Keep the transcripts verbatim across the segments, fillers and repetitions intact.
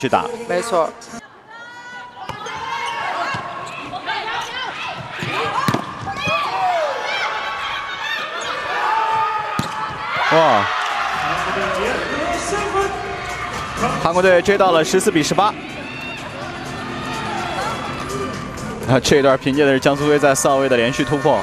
去打。 没错。 哇！韩国队追到了十四比十八。啊，这一段凭借的是江苏队在四号位的连续突破。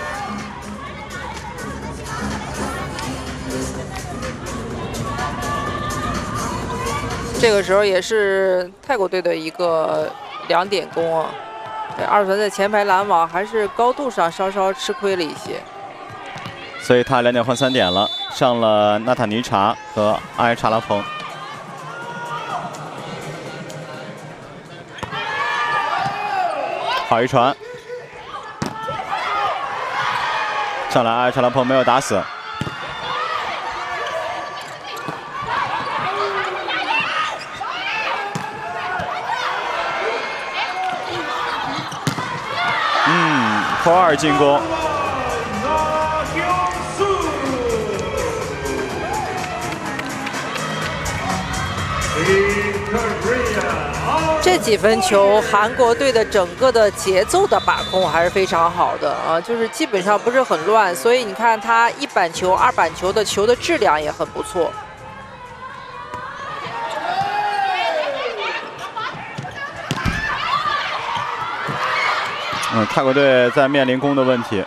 这个时候也是泰国队的一个两点攻啊，对，二传在前排拦网还是高度上稍稍吃亏了一些， 所以他两点换三点了，上了纳塔尼查和阿埃查拉蓬。好一传，上来阿埃查拉蓬没有打死。 嗯，扣二进攻。 这几分球，韩国队的整个的节奏的把控还是非常好的啊，就是基本上不是很乱，所以你看他一板球、二板球的球的质量也很不错。 嗯，泰国队在面临攻的问题，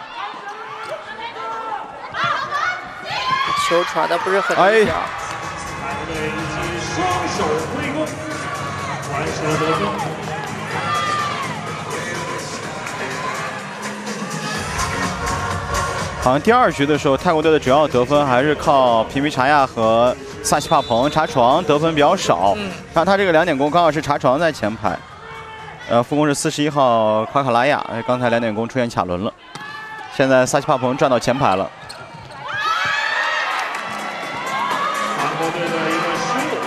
球传的不是很理想。 泰国队以双手挥攻，完成了得分。 好像第二局的时候，泰国队的主要得分还是靠皮皮查亚和萨西帕蓬、查床得分比较少。嗯，看他这个两点攻刚好是查床在前排。 呃，副攻是四十一号夸卡拉亚，刚才两点攻出现卡伦了，现在萨奇帕蓬站到前排了。 韩国队的一个失误，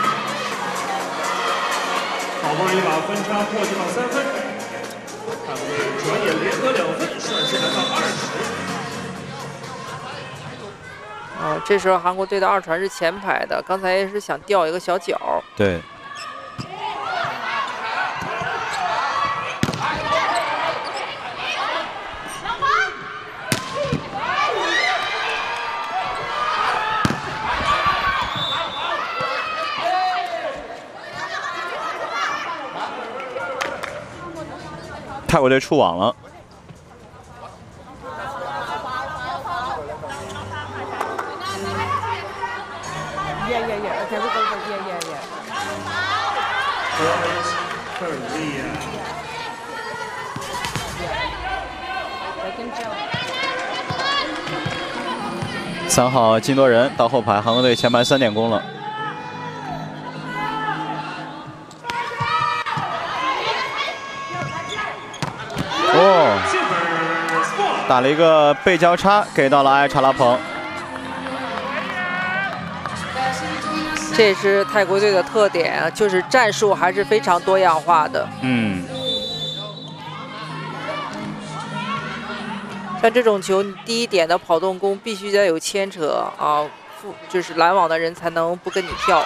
好不容易把分差扩大到三分，韩国队转眼连得两分，率先来到二十。 哦，这时候韩国队的二传是前排的，刚才也是想吊一个小角。 对。 泰国队触网了。 Yeah, yeah, yeah. Okay, we'll go for yeah, yeah, yeah. Korea. They can jump. 三号金多人到后排，韩国队前排三点攻了。 哦，打了一个背交叉，给到了埃查拉蓬。 这也是泰国队的特点，就是战术还是非常多样化的。 嗯， 像这种球，第一点的跑动攻必须得有牵扯啊，就是拦网的人才能不跟你跳。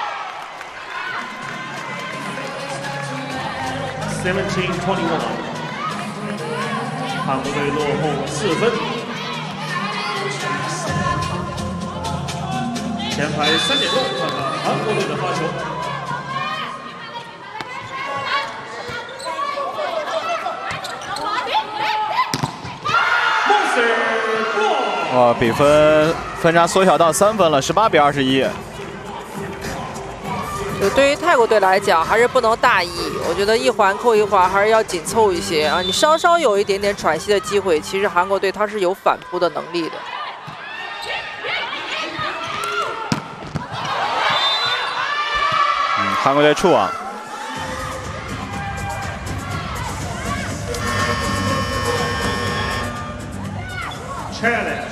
seventeen twenty-one。 韩国队落后四分，前排三点钟，看看韩国队的发球。 哇，比分分差缩小到三分了，十八比二十一。 就对于泰国队来讲，还是不能大意。我觉得一环扣一环，还是要紧凑一些啊。你稍稍有一点点喘息的机会，其实韩国队他是有反扑的能力的。 嗯，韩国队触网。 Challenge。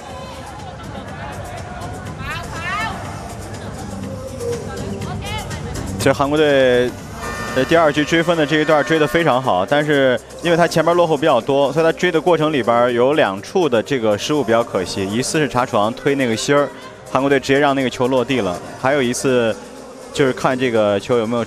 其实韩国队呃第二局追分的这一段追得非常好，但是因为他前面落后比较多，所以他追的过程里边有两处的这个失误比较可惜。一次是查床推那个芯儿，韩国队直接让那个球落地了；还有一次就是看这个球有没有